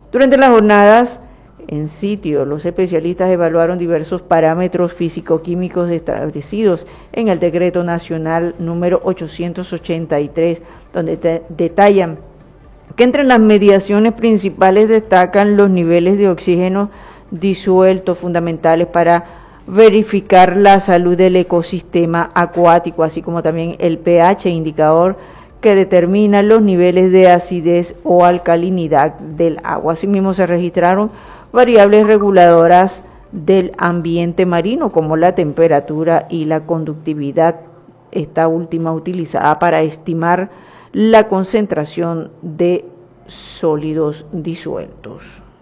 Durante las jornadas en sitio, los especialistas evaluaron diversos parámetros físico-químicos establecidos en el Decreto Nacional número 883, donde detallan que entre las mediaciones principales destacan los niveles de oxígeno disueltos fundamentales para verificar la salud del ecosistema acuático, así como también el pH, indicador que determina los niveles de acidez o alcalinidad del agua. Asimismo, se registraron variables reguladoras del ambiente marino, como la temperatura y la conductividad, esta última utilizada para estimar la concentración de sólidos disueltos.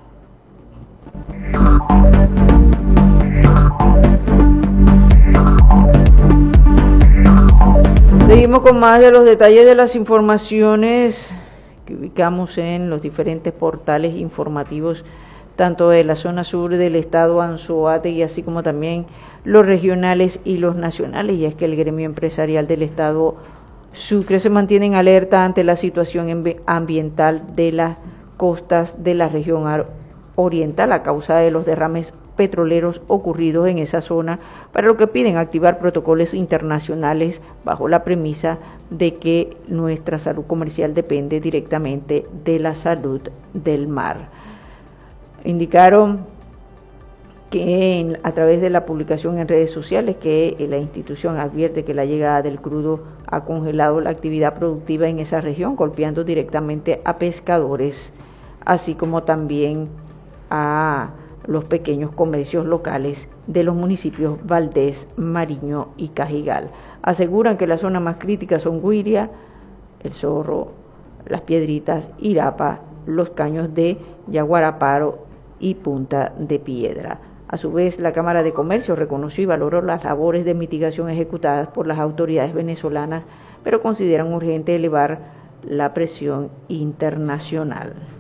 Seguimos con más de los detalles de las informaciones que ubicamos en los diferentes portales informativos, tanto de la zona sur del estado Anzoátegui, así como también los regionales y los nacionales, y es que el gremio empresarial del estado Sucre se mantiene en alerta ante la situación ambiental de las costas de la región oriental a causa de los derrames petroleros ocurridos en esa zona, para lo que piden activar protocolos internacionales bajo la premisa de que nuestra salud comercial depende directamente de la salud del mar. Indicaron que a través de la publicación en redes sociales que la institución advierte que la llegada del crudo ha congelado la actividad productiva en esa región, golpeando directamente a pescadores, así como también a los pequeños comercios locales de los municipios Valdés, Mariño y Cajigal. Aseguran que las zonas más críticas son Guiria, El Zorro, Las Piedritas, Irapa, Los Caños de Yaguaraparo y Punta de Piedra. A su vez, la Cámara de Comercio reconoció y valoró las labores de mitigación ejecutadas por las autoridades venezolanas, pero consideran urgente elevar la presión internacional.